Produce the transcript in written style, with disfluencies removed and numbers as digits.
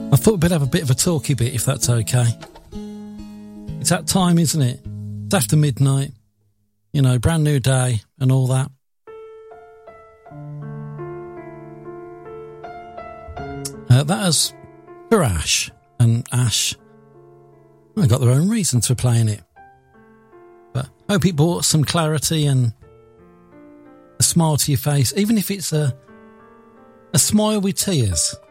I thought we'd have a bit of a talky bit, if that's okay. It's that time, isn't it? It's after midnight. You know, brand new day and all that. That is for Ash. And Ash, they got their own reasons for playing it. But I hope it brought some clarity and a smile to your face, even if it's a smile with tears.